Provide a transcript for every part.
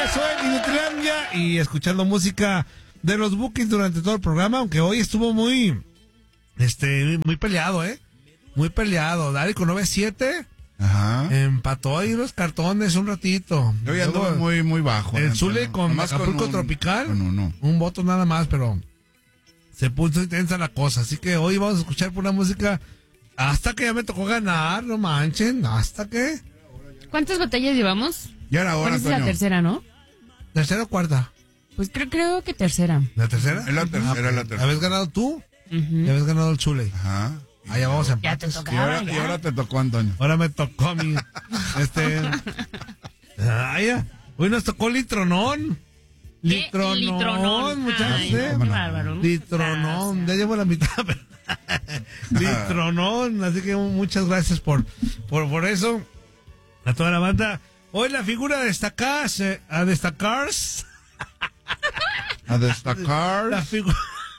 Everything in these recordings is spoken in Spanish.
regreso en Inutilandia y escuchando música de los Bukis durante todo el programa, aunque hoy estuvo muy peleado, muy peleado. Dari con 9-7. Ajá. Empató ahí los cartones un ratito. Yo ya ando muy bajo. El Zule con Acapulco Tropical. Un voto nada más, pero se puso intensa la cosa. Así que hoy vamos a escuchar pura música hasta que ya me tocó ganar, no manchen, hasta que. ¿Cuántas batallas llevamos? Ya era hora, Esta es la tercera, ¿no? ¿Tercera o cuarta? Pues creo que tercera. ¿La tercera? Es la tercera, la tercera. ¿Habías ganado tú? Uh-huh. ¿Ya habías ganado el Zule? Ajá. Allá vamos a Ya te empates. tocaba. Y ahora te tocó, Antonio. Ahora me tocó a mí. Hoy nos tocó Litronón. Litronón, muchachos. Qué bárbaro. Litronón. Ya llevo la mitad. Litronón. Así que muchas gracias por eso. A toda la banda. Hoy la figura a destacar. A destacar. La figura.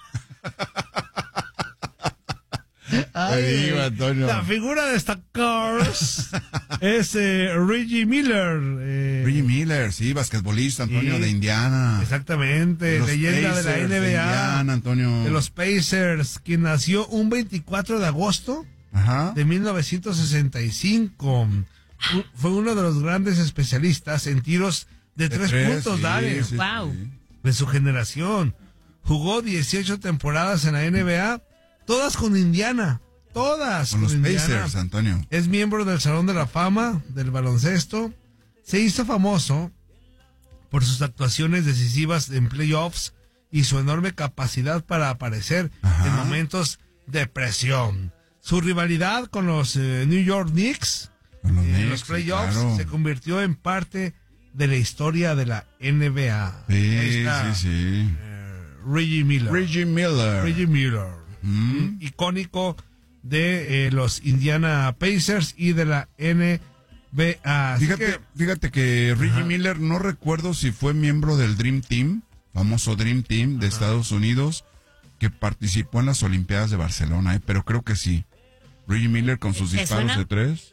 Antonio. La figura de destacar es Reggie Miller. Reggie Miller, sí, basquetbolista, Antonio, sí, de Indiana. Exactamente, leyenda Pacers, de la NBA. De Indiana, Antonio. De los Pacers, quien nació un 24 de agosto de 1965. Fue uno de los grandes especialistas en tiros de tres puntos, sí, Dale. Sí, wow. Sí. De su generación. Jugó 18 temporadas en la NBA, todas con Indiana. Todas con los Indiana. Pacers, Antonio. Es miembro del Salón de la Fama del baloncesto. Se hizo famoso por sus actuaciones decisivas en playoffs y su enorme capacidad para aparecer en momentos de presión. Su rivalidad con los New York Knicks en los playoffs, claro, se convirtió en parte de la historia de la NBA. Sí. Reggie Miller. Reggie Miller. Icónico de los Indiana Pacers y de la NBA. Fíjate que Reggie Miller, no recuerdo si fue miembro del Dream Team, famoso Dream Team de Estados Unidos, que participó en las Olimpiadas de Barcelona, pero creo que sí. Reggie Miller con sus disparos de tres.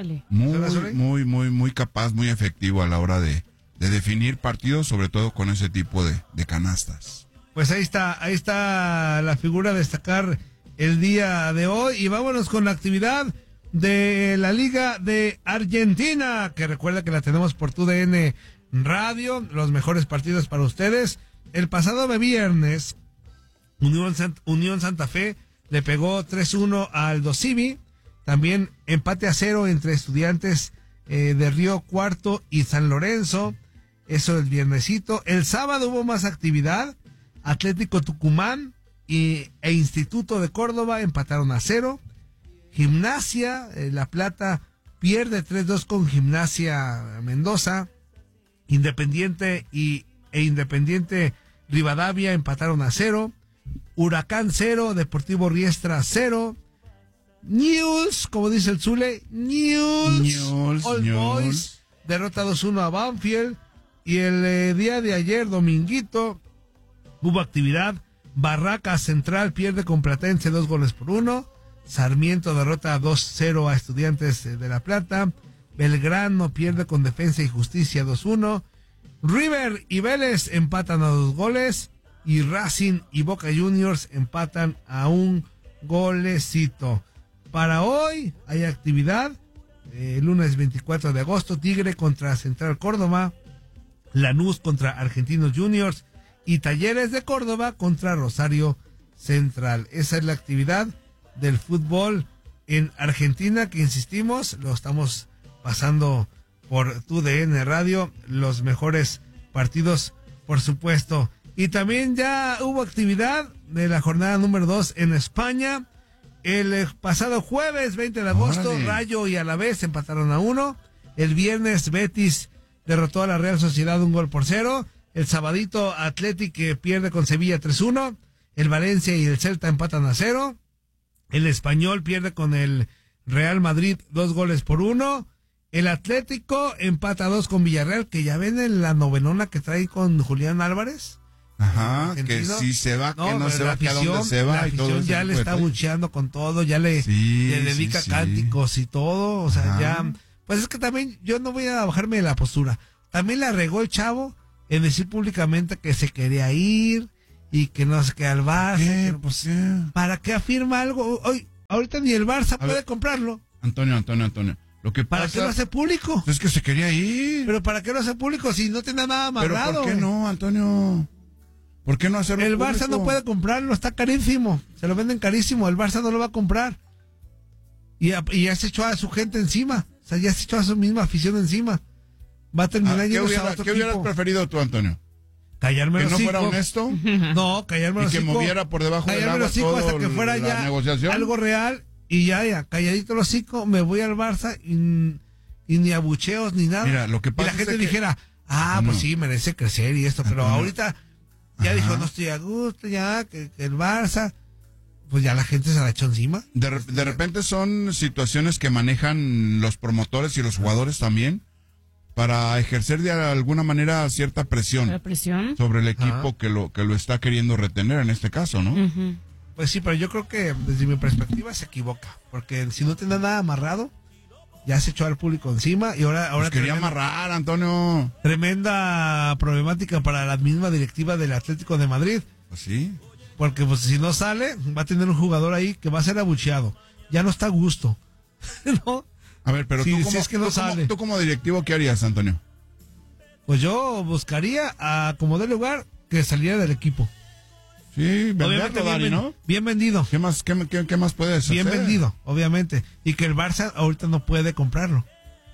Muy capaz, muy efectivo a la hora de definir partidos, sobre todo con ese tipo de canastas. Pues ahí está la figura a destacar el día de hoy. Y vámonos con la actividad de la Liga de Argentina, que recuerda que la tenemos por TUDN Radio, los mejores partidos para ustedes. El pasado viernes, Unión Santa Fe le pegó 3-1 al Aldo Civi. También empate a 0 entre Estudiantes de Río Cuarto y San Lorenzo. Eso el viernesito. El sábado hubo más actividad. Atlético Tucumán e Instituto de Córdoba empataron a 0. Gimnasia La Plata pierde 3-2 con Gimnasia Mendoza. Independiente e Independiente Rivadavia empataron a 0. Huracán 0, Deportivo Riestra 0. News, como dice el Zule, News Boys derrota 2-1 a Banfield. Y el día de ayer, dominguito, hubo actividad. Barracas Central pierde con Platense 2-1. Sarmiento derrota 2-0 a Estudiantes de La Plata. Belgrano pierde con Defensa y Justicia 2-1. River y Vélez empatan a 2 goles. Y Racing y Boca Juniors empatan a 1 golecito. Para hoy hay actividad. Lunes 24 de agosto, Tigre contra Central Córdoba. Lanús contra Argentinos Juniors. Y Talleres de Córdoba contra Rosario Central. Esa es la actividad del fútbol en Argentina, que insistimos, lo estamos pasando por TUDN Radio, los mejores partidos, por supuesto. Y también ya hubo actividad de la jornada número 2 en España. El pasado jueves 20 de agosto, Rayo y Alavés empataron a 1. El viernes Betis derrotó a la Real Sociedad 1-0. El sabadito Athletic pierde con Sevilla 3-1. El Valencia y el Celta empatan a 0. El Español pierde con el Real Madrid 2-1. El Atlético empata 2 con Villarreal, que ya ven en la novenona que trae con Julián Álvarez. Ajá, que si se va, que no se va, que a dónde se va. La afición ya le está bucheando con todo, ya le dedica cánticos y todo, o sea, ya, pues es que también yo no voy a bajarme de la postura. También la regó el chavo en decir públicamente que se quería ir y que no se queda al Barça. ¿Qué? Que- Pues qué. ¿Para qué afirma algo? Hoy, ahorita ni el Barça puede ver. comprarlo. Antonio. Lo que ¿Para pasa qué lo hace público? es que se quería ir. Pero ¿para qué lo hace público si no tiene nada Pero amarrado? ¿por qué no, Antonio? ¿Por qué no hacerlo El público? Barça no puede comprarlo, está carísimo. Se lo venden carísimo, el Barça no lo va a comprar. Y ya se echó a su gente encima. O sea, ya se echó a su misma afición encima. Va a terminar ¿Qué, yéndose a otro hubieras equipo. preferido tú, Antonio? Callarme ¿Que los no fuera hocico. honesto? No, callarme ¿Y los que hocico. moviera por debajo del Callarme agua los hocico todo hasta que fuera la ya negociación? algo real. Y ya, calladito los hocico, me voy al Barça y ni abucheos ni nada. Mira, lo que y pasa la gente es que- dijera, No. pues sí, merece crecer y esto. Pero Antonio. ahorita ya dijo, no estoy a gusto, ya, que el Barça... Pues ya la gente se la echó encima. De repente son situaciones que manejan los promotores y los jugadores también para ejercer de alguna manera cierta La presión presión. sobre el equipo que lo está queriendo retener en este caso, ¿no? Ujú. Pues sí, pero yo creo que desde mi perspectiva se equivoca. Porque si no tiene nada amarrado, ya se echó al público encima y ahora Pues quería tremenda, amarrar, Antonio. tremenda problemática para la misma directiva del Atlético de Madrid. Pues sí. Porque pues si no sale, va a tener un jugador ahí que va a ser abucheado. Ya no está a gusto. ¿No? A ver, pero Sí, tú, sí, como, es que no sale. tú como directivo, ¿qué harías, Antonio? Pues yo buscaría a como de lugar que saliera del equipo. Sí, Obviamente venderlo, Dani, ¿no? bien vendido. ¿Qué más puedes hacer? Bien vendido, obviamente. Y que el Barça ahorita no puede comprarlo.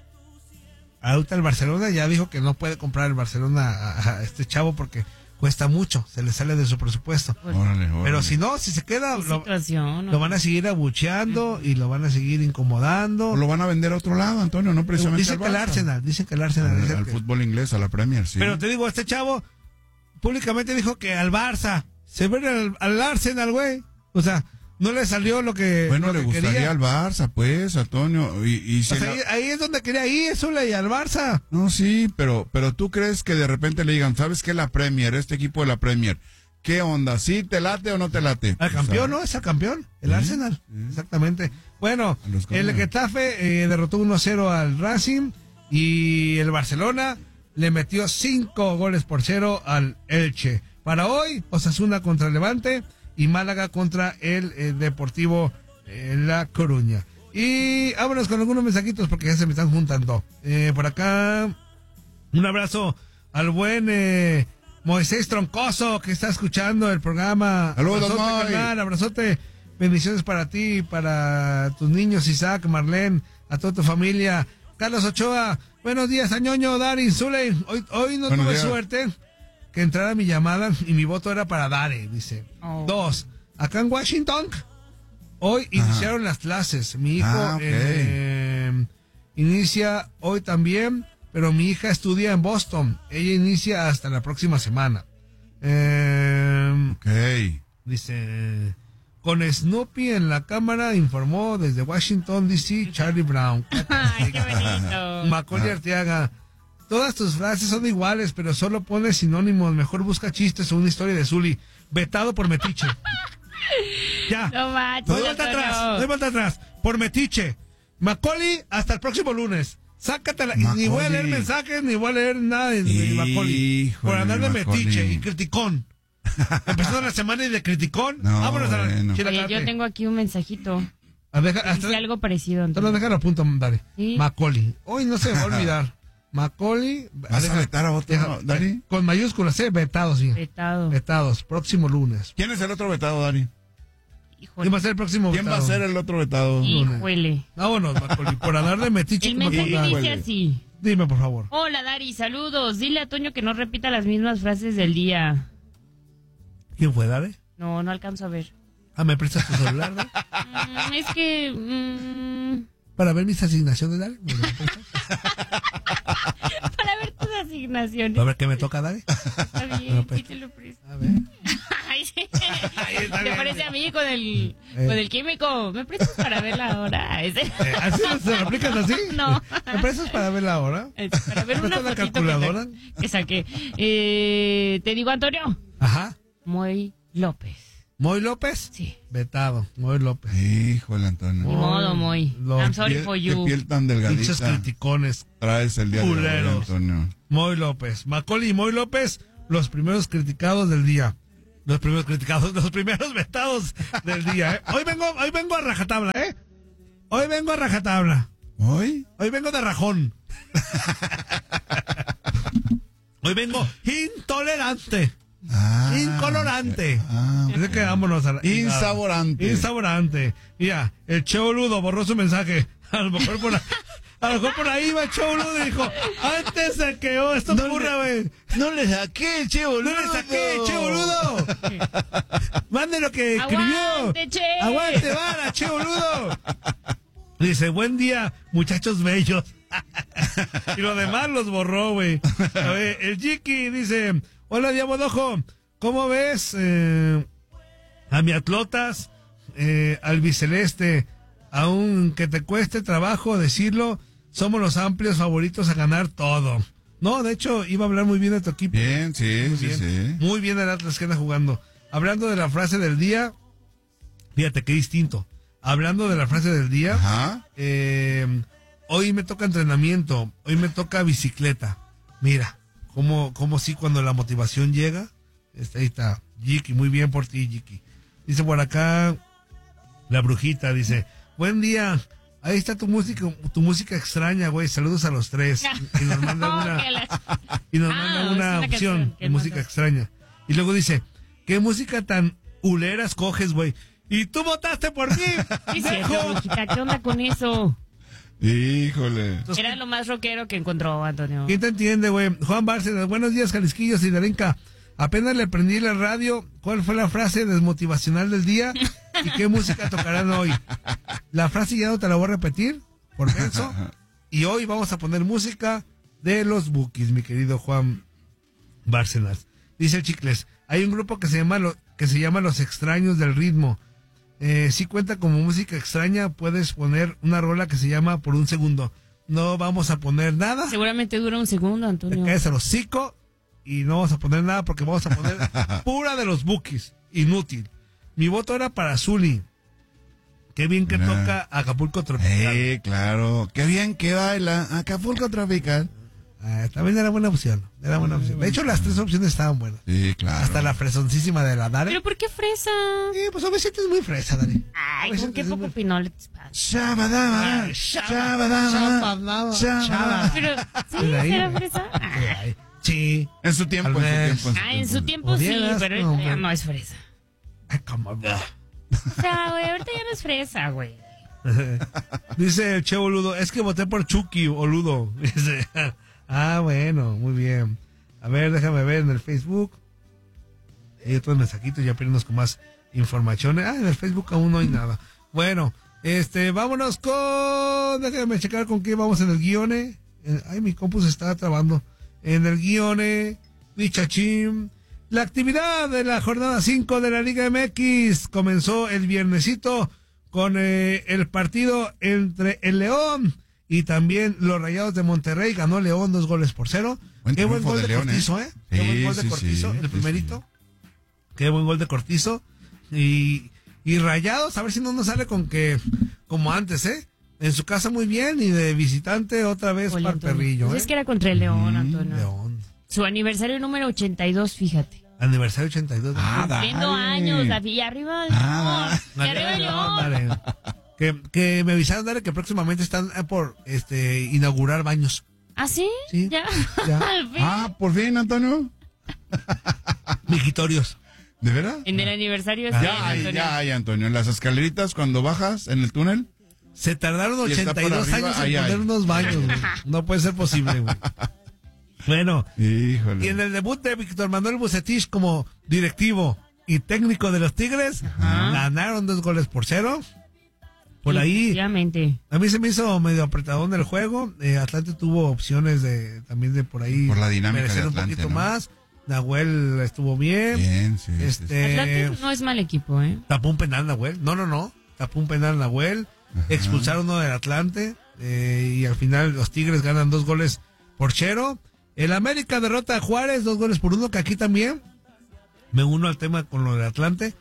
Ahorita el Barcelona ya dijo que no puede comprar el Barcelona a este chavo porque cuesta mucho, se le sale de su presupuesto. Órale. Pero si no, si se queda, ¿Qué situación? lo van a seguir abucheando y lo van a seguir incomodando. O lo van a vender a otro lado, Antonio, no precisamente Dicen que el Barça. Arsenal, dicen que el Arsenal. es el Al que- fútbol inglés, a la Premier, sí. Pero te digo, este chavo públicamente dijo que al Barça, se ve al Arsenal, güey. O sea, no le salió lo que, bueno, lo le que gustaría quería. al Barça, pues, Antonio. Y O si sea, ahí es donde quería ir, Zule, y al Barça. No, sí, pero tú crees que de repente le digan, ¿sabes qué? La Premier, este equipo de la Premier, ¿qué onda? ¿Sí te late o no te late? Al campeón, ¿no? Es el campeón, el Arsenal. Exactamente. Bueno, A los el campeones. Getafe derrotó 1-0 al Racing y el Barcelona le metió 5-0 al Elche. Para hoy, Osasuna contra Levante y Málaga contra el Deportivo La Coruña. Y vámonos con algunos mensajitos porque ya se me están juntando. Por acá, un abrazo al buen Moisés Troncoso que está escuchando el programa. Saludos, Abrazote, Moy. carnal, abrazote. Bendiciones para ti, para tus niños, Isaac, Marlene, a toda tu familia. Carlos Ochoa, buenos días, Añoño, Dari, Zule. Hoy no Buenos tuve días. suerte que entrara mi llamada y mi voto era para Dare, dice. Oh. 2. Acá en Washington, hoy iniciaron las clases. Mi hijo Ah, ok. inicia hoy también, pero mi hija estudia en Boston. Ella inicia hasta la próxima semana. Ok. Dice, con Snoopy en la cámara, informó desde Washington, D.C., Charlie Brown. Ay, qué bonito. Macaulay Arteaga, todas tus frases son iguales, pero solo pones sinónimos. Mejor busca chistes o una historia de Zully. Vetado por metiche. Ya. No manches, No hay vuelta Antonio. atrás, no hay vuelta atrás. Por metiche. Macaulay, hasta el próximo lunes. Sácatela. Y ni voy a leer Macaulay. mensajes, ni voy a leer nada de Macaulay. Híjole, Por andar de Macaulay. metiche y criticón. Empezando la semana y de criticón. No, Vámonos a la bueno. chilacate. Oye, yo tengo aquí un mensajito. Hasta, Dice algo parecido, Entonces Antonio. déjalo a punto, Dari. Sí. Macaulay. Hoy no se me va a olvidar. Macaulay. ¿Vas a vetar a otro, Dari? Con mayúsculas, vetados, sí. Vetado. Vetados. Próximo lunes. ¿Quién es el otro vetado, Dari? Híjole. ¿Quién va a ser el próximo ¿Quién va a vetado? ser el otro vetado? Híjole. Vámonos, Macaulay. Por andar de metiche. El como mensaje total. dice así. Dime, por favor. Hola, Dari, saludos. Dile a Toño que no repita las mismas frases del día. ¿Quién fue, Dari? No, no alcanzo a ver. Ah, ¿me prestas tu celular, Dari? Es que... Para ver mis asignaciones, Dari. ¿Me lo prestas? para ver tus asignaciones. A ver qué me toca, Dari. Está bien, sí te lo presto. A ver. Ay, sí. está Te bien. parece a mí con el químico. ¿Me prestas para ver la hora? ¿Así se lo aplicas así? No. ¿Me prestas para ver la hora? Para ver ¿Me una prestas la fotito calculadora? que saqué. Te digo, Antonio. Ajá. Moy López. ¿Moy López? Sí. Vetado, Moy López. Híjole, Antonio. Ni modo, Moy. Los I'm sorry for Qué you. piel tan Pinches delgadita criticones. traes el día de hoy, Culeros. Antonio. Moy López. Macaulay y Moy López, los primeros criticados del día. Los primeros criticados, los primeros vetados del día, ¿eh? Hoy vengo a rajatabla, ¿eh? Hoy vengo a rajatabla. ¿Hoy? Hoy vengo de rajón. Hoy vengo intolerante. Incolorante. Dice que vámonos a la... Insaborante. Insaborante. Mira, el Che Boludo borró su mensaje. A lo mejor por ahí va el Che Boludo y dijo, antes de que esto ocurra, güey. No le saqué, Che Boludo. No le saqué, Che Boludo. Mande lo que escribió. Aguante, Che. Aguante, vara, Che Boludo. Dice, buen día, muchachos bellos. Y lo demás los borró, güey. A ver, el Jiki dice, hola, Diabodojo, ¿cómo ves a mi Atlotas, albiceleste? Aunque te cueste trabajo decirlo, somos los amplios favoritos a ganar todo. No, de hecho, iba a hablar muy bien de tu equipo. Bien, sí, Muy sí, bien. sí. Muy bien el Atlas que anda jugando. Hablando de la frase del día, fíjate qué distinto. Hablando de la frase del día, Ajá. hoy me toca entrenamiento, hoy me toca bicicleta. Mira, como sí cuando la motivación llega. Ahí está, Jiki, muy bien por ti, Jiki. Dice por acá, la brujita, dice, buen día, ahí está tu música extraña, güey, saludos a los tres. Y nos manda una es opción canción que de música mandó. extraña. Y luego dice, ¿qué música tan ulera escoges, güey? Y tú votaste por mí. Sí, cierto, ¡Dejo! brujita, ¿qué onda con eso? Híjole. Era lo más rockero que encontró, Antonio. ¿Quién te entiende, güey? Juan Bárcenas, buenos días, Jalisquillos y Darinka. Apenas le prendí la radio. ¿Cuál fue la frase desmotivacional del día? ¿Y qué música tocarán hoy? La frase ya no te la voy a repetir, por menso. Y hoy vamos a poner música de los Bukis, mi querido Juan Bárcenas. Dice el Chicles, hay un grupo que se llama Los Extraños del Ritmo. Si cuenta como música extraña, puedes poner una rola que se llama Por un Segundo. No vamos a poner nada. Seguramente dura un segundo, Te Antonio. caes al hocico y no vamos a poner nada porque vamos a poner pura de los Bukis. Inútil. Mi voto era para Zuli. Qué bien que Mira. toca Acapulco Tropical. Claro. Qué bien que baila Acapulco Tropical. También era buena opción. Era buena opción. De hecho, las tres opciones estaban buenas. Sí, claro. Hasta la fresoncísima de la Dare. ¿Pero por qué fresa? Sí, pues a veces es muy fresa, Dare. Ay, Pues ¿con qué es poco muy- pinole te pasa? Shabadaba. Ay, Shabadaba. Shabadaba. Pero, ¿sí? Mira ahí. ¿Será fresa? Ay, sí. En su tiempo, Tal vez. En su tiempo sí, Pudieras, pero no, ahorita ya hombre. no es fresa. Ay, cómo. O sea, güey, ahorita ya no es fresa, güey. Dice el Che Boludo, es que voté por Chucky, boludo. Dice, bueno, muy bien. A ver, déjame ver en el Facebook. Hay otros mensajitos, ya piernos con más información. En el Facebook aún no hay nada. Bueno, vámonos con... Déjame checar con qué vamos en el guione. Ay, mi compu se está trabando. En el guione, Michachín. La actividad de la jornada 5 de la Liga MX comenzó el viernesito con el partido entre el León y también los Rayados de Monterrey. Ganó León 2-0. Buen Qué buen triunfo gol de de León, Cortizo, ¿eh? Qué Sí, buen gol de sí, Cortizo, sí, el sí, primerito. Qué buen gol de Cortizo. Y Rayados, a ver si no nos sale con que, como antes, ¿eh? En su casa muy bien y de visitante otra vez Oye, para el Antonio, perrillo, pues ¿eh? es que era contra el León, Antonio. León. Su aniversario número 82, fíjate. Aniversario 82. Cumpliendo años, David. Y arriba el Ah, León. Y arriba el León. Dale. Que me avisaron, Dale, que próximamente están por inaugurar baños. ¿Ah, sí? Sí, Ya. ya. Al fin. por fin, Antonio. Mijitorios. ¿De verdad? En el aniversario Ah, sí, Ya hay, Antonio. ya hay, Antonio. En las escaleritas, cuando bajas en el túnel. Se tardaron Y está por 82 arriba, años en ahí poner hay. unos baños, güey. No puede ser posible, güey. Bueno, Híjole. y en el debut de Víctor Manuel Bucetich como directivo y técnico de los Tigres, ganaron 2-0. Por ahí, Efectivamente. a mí se me hizo medio apretadón el juego. Atlante tuvo opciones también de por ahí Por la dinámica merecer de un Atlante, poquito ¿no? más. Nahuel estuvo bien. Bien, sí. sí, sí. Atlante no es mal equipo, ¿eh? Tapó un penal Nahuel. No. Tapó un penal Nahuel. Expulsaron uno del Atlante. Y al final los Tigres ganan 2-0. El América derrota a Juárez 2-1, que aquí también me uno al tema con lo del Atlante.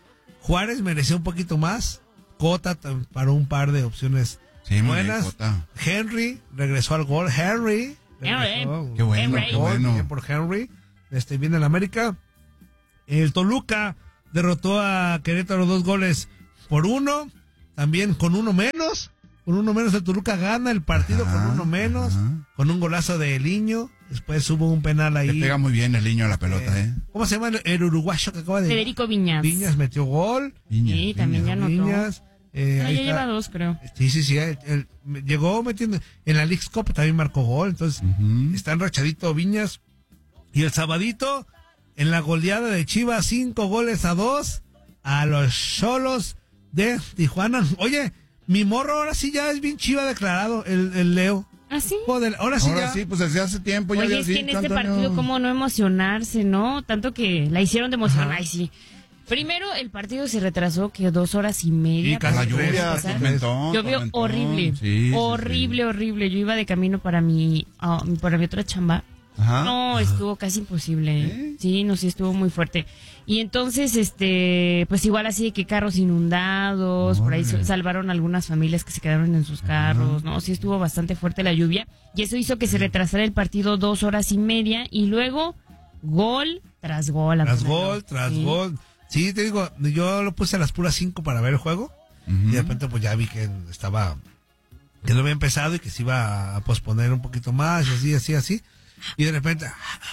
Juárez mereció un poquito más. Cota paró un par de opciones Sí, muy bien, buenas. Cota. Henry regresó al gol. Henry. Regresó. Qué bueno, Henry. qué bueno. Bien por Henry. Viene el América. El Toluca derrotó a Querétaro 2-1. También con uno menos. Con uno menos el Toluca gana el partido Ajá, con uno menos. ajá. Con un golazo de Liño. Después hubo un penal ahí. Le pega muy bien el niño a la pelota, ¿eh? ¿Cómo se llama el uruguayo que acaba de Federico Viñas. Viñas metió gol. Viñas, Sí, también Viñas. ya anotó. Viñas. Ya Ahí está. lleva 2, creo. Sí. Llegó metiendo. En la Leagues Cup también marcó gol. Entonces, Ujú. está enrachadito Viñas. Y el sabadito, en la goleada de Chivas, 5-2 a los Xolos de Tijuana. Oye, mi morro ahora sí ya es bien Chiva declarado, el Leo. ¿Ah, sí? Joder, ahora sí Ahora ya. sí, pues desde hace tiempo ya Oye, había es que en dicho, este Antonio. partido, ¿cómo no emocionarse, no? Tanto que la hicieron de emoción. Ay, sí. Primero, el partido se retrasó, que 2 horas y media. Y casi La para poder lluvia, empezar. tormentón. Llovió tormentón. horrible. Sí, sí, horrible. Yo iba de camino para mi otra chamba. sí. Ajá. No, estuvo casi imposible. ¿Eh? Sí, no, sí, estuvo muy fuerte. Y entonces, pues igual así de que carros inundados, por ahí Órale. salvaron algunas familias que se quedaron en sus carros, ¿no? Sí, estuvo bastante fuerte la lluvia. Y eso hizo que se retrasara el partido 2 horas y media. Y luego, gol tras gol. Tras Sí. gol. Sí, te digo, yo lo puse a las puras 5 para ver el juego. Ujú. Y de repente pues ya vi que que no había empezado y que se iba a posponer un poquito más, y así. Y de repente,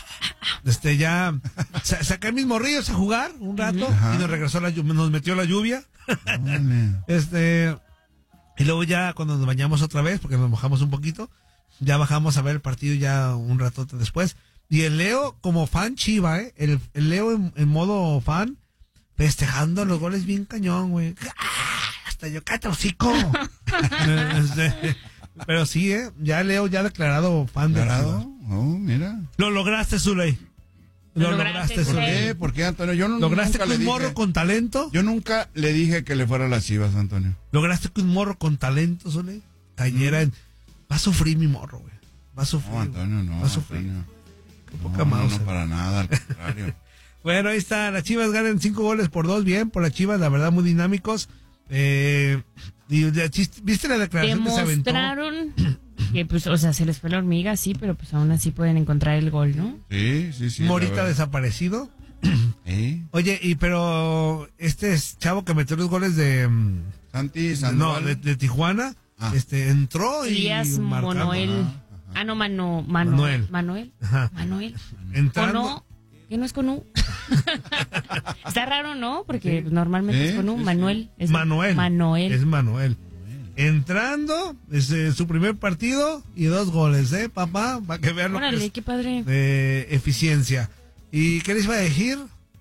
ya saqué mis morrillos a jugar un rato. Ajá. Y nos metió la lluvia. Órale. Y luego ya cuando nos bañamos otra vez, porque nos mojamos un poquito, ya bajamos a ver el partido ya un ratote después. Y el Leo, como fan Chiva, el Leo en modo fan, festejando los goles bien cañón, güey. ¡Ah! Hasta yo, cállate, hocico. Pero sí, ya Leo ya declarado fan de ¿Declarado? Chivas. Oh, mira. Lo lograste, Zuley. Lo lograste, Zuley. ¿Por qué, Antonio? Yo Lograste nunca que le un dije. morro con talento. Yo nunca le dije que le fuera a las Chivas, Antonio. Lograste que un morro con talento, Zuley, cayera en. Va a sufrir mi morro, güey. Va a sufrir. No, Antonio, no. Va a sufrir. Antonio. Qué poca No, mouse. para nada, al contrario. Bueno, ahí está. Las Chivas ganan 5-2. Bien por las Chivas, la verdad, muy dinámicos. ¿Viste la declaración que se aventó? Demostraron que, pues, o sea, se les fue la hormiga, sí, pero pues aún así pueden encontrar el gol, ¿no? Sí. la Morita verdad. desaparecido. ¿Eh? Oye, pero este es chavo que metió los goles de Santi Sandoval. de Tijuana, Ah. entró y Elías marcando. Monoel. Ajá. No, Manuel. Manuel. Ajá. Manuel. Entrando. ¿O no? ¿Que no es con U? Está raro, ¿no? Porque normalmente es con U. Sí, sí. Manuel. Es Manuel. Manuel. Es Manuel. Entrando, su primer partido y 2 goles, papá, para que vean lo que Órale, es qué padre. eficiencia. ¿Y qué les iba a decir?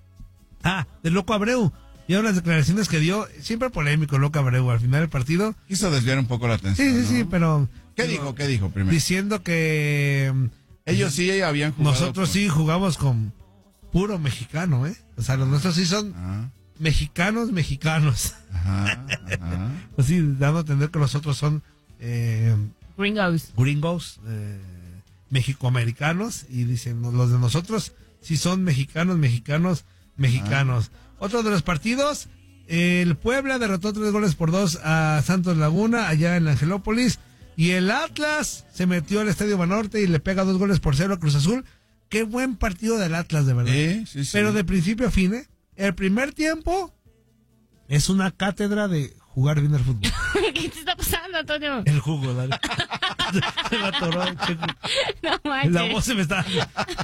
Del Loco Abreu. Y ahora las declaraciones que dio, siempre polémico Loco Abreu al final del partido. Quiso desviar un poco la atención. Sí, ¿no? pero... ¿Qué dijo primero? Diciendo que Ellos sí habían jugado. nosotros sí jugamos con puro mexicano, O sea, los nuestros sí son Ah, mexicanos. ajá. Así, dando a entender que los otros son Gringos. gringos, mexicoamericanos, y dicen, los de nosotros sí son mexicanos. Otro de los partidos, el Puebla derrotó 3-2 a Santos Laguna, allá en Angelópolis, y el Atlas se metió al Estadio Banorte y le pega 2-0 a Cruz Azul. Qué buen partido del Atlas, de verdad. Sí. Pero de principio a fin, El primer tiempo es una cátedra de jugar bien al fútbol. ¿Qué te está pasando, Antonio? El jugo, dale. Se me atoró, checo. No manches. La voz se me está...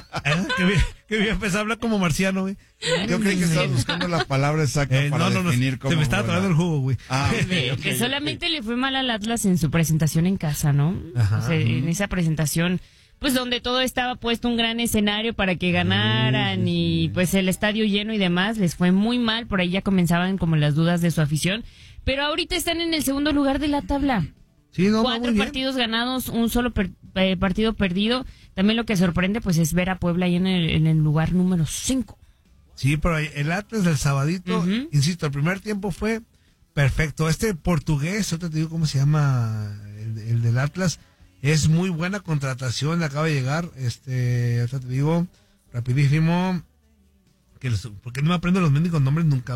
Que bien empezó a hablar como marciano, güey. Yo creí que estabas buscando la palabra exacta para definir cómo. Se me está atorando el jugo, güey. Que solamente le fue mal al Atlas en su presentación en casa, ¿no? Ajá. O sea, en esa presentación, pues donde todo estaba puesto un gran escenario para que ganaran y pues el estadio lleno y demás, les fue muy mal, por ahí ya comenzaban como las dudas de su afición, pero ahorita están en el segundo lugar de la tabla. Sí, no, 4 muy bien. partidos ganados, un solo partido perdido. También lo que sorprende pues es ver a Puebla ahí en el lugar número 5. Sí, pero el Atlas del sabadito, Ujú. insisto, el primer tiempo fue perfecto. Este portugués, ahorita te digo cómo se llama el del Atlas, es muy buena contratación, acaba de llegar, ahorita te digo, rapidísimo, porque no me aprendo los mendigos nombres nunca, güey.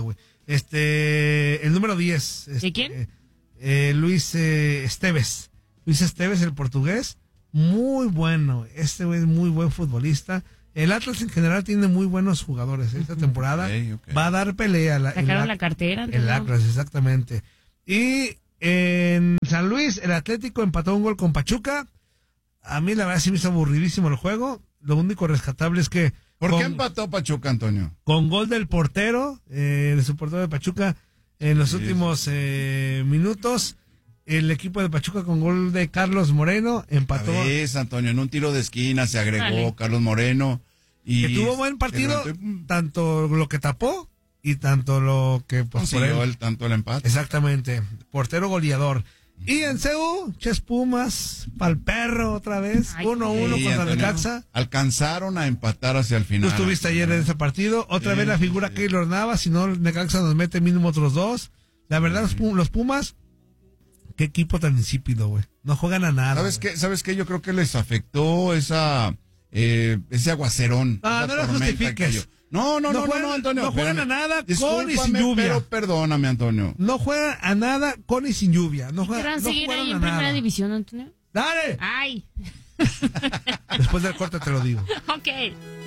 el número 10. ¿De quién? Luis Esteves. Luis Esteves, el portugués, muy bueno. Este güey es muy buen futbolista. El Atlas en general tiene muy buenos jugadores esta temporada. Okay. Va a dar pelea. Sacaron la cartera. El Atlas, exactamente. Y en San Luis, el Atlético empató un gol con Pachuca. A mí la verdad sí me hizo aburridísimo el juego. Lo único rescatable es que... ¿Por qué empató Pachuca, Antonio? Con gol del portero, de su portero de Pachuca, en los últimos minutos. El equipo de Pachuca con gol de Carlos Moreno empató. Antonio, en un tiro de esquina se agregó Vale. Carlos Moreno. Y que tuvo buen partido, tanto lo que tapó y tanto lo que... Pues, consiguió tanto el empate. Exactamente, portero goleador. Y en CU, Ches Pumas, pa'l perro otra vez, 1-1 contra Necaxa. Alcanzaron a empatar hacia el final. Tú estuviste ayer en ese partido, otra vez la figura Keylor Navas, si no Necaxa nos mete mínimo otros 2. La verdad, los Pumas, qué equipo tan insípido, güey. No juegan a nada. ¿Sabes qué? Yo creo que les afectó ese aguacerón. No lo justifiques. No, Antonio. No juegan a nada con y sin Discúlpame, lluvia. pero perdóname, Antonio. No juegan a nada con y sin lluvia. No ¿Querrán seguir ahí en a primera nada. división, Antonio? ¡Dale! ¡Ay! Después del corte te lo digo. Ok.